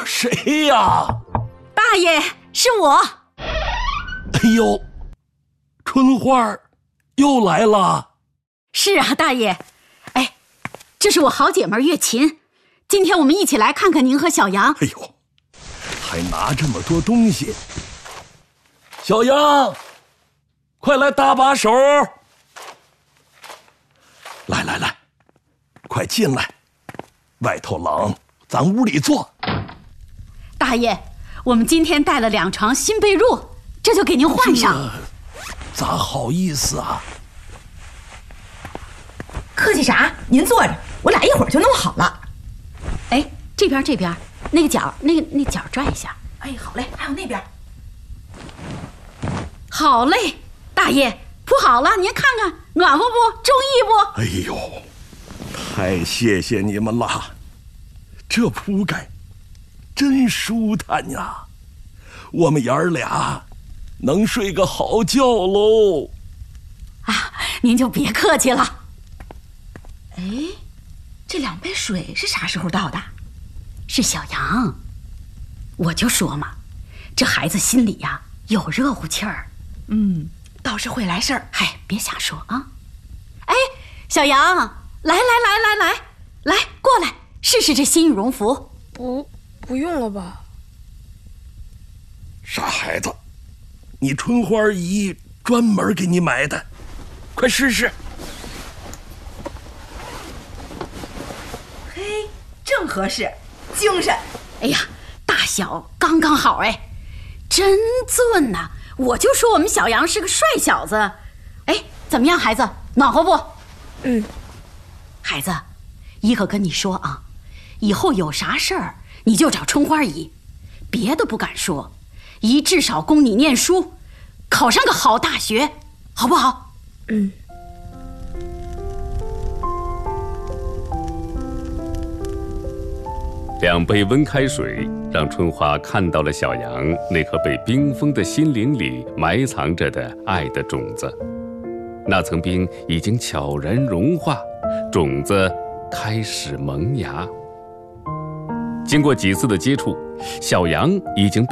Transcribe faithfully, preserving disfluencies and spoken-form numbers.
谁呀？ 大爷，是我。 哎呦，春花又来了。 是啊，大爷。哎，这是我好姐妹月琴，今天我们一起来看看您和小杨。 哎呦，还拿这么多东西。小杨，快来搭把手。来来来，快进来，外头冷，咱屋里坐。 大爷，我们今天带了两床新被褥，这就给您换上。 咋好意思啊？ 客气啥？您坐着，我俩一会儿就弄好了。 哎，这边这边，那个角，那个那角拽一下。 哎，好嘞。还有那边。 好嘞，大爷铺好了，您看看暖和不？中意不？ 哎呦，太谢谢你们了，这铺盖真舒坦呀，我们爷儿俩能睡个好觉喽。 啊，您就别客气了。 哎，这两杯水是啥时候倒的？ 是小杨。我就说嘛，这孩子心里呀有热乎气儿。 嗯，倒是会来事儿。 嗨，别瞎说啊！哎，小杨，来来来来来来，过来试试这新羽绒服。 不，不用了吧？ 傻孩子，你春花姨专门给你买的，快试试。 嘿，正合适，精神。 哎呀，大小刚刚好，哎，真俊呐！我就说我们小杨是个帅小子。哎，怎么样，孩子，暖和不？ 嗯。 孩子，姨可跟你说啊，以后有啥事儿你就找春花姨，别的不敢说，姨至少供你念书，考上个好大学，好不好？ 嗯。 两杯温开水让春花看到了小杨那颗被冰封的心灵里埋藏着的爱的种子。那层冰已经悄然融化，种子开始萌芽。经过几次的接触，小杨已经被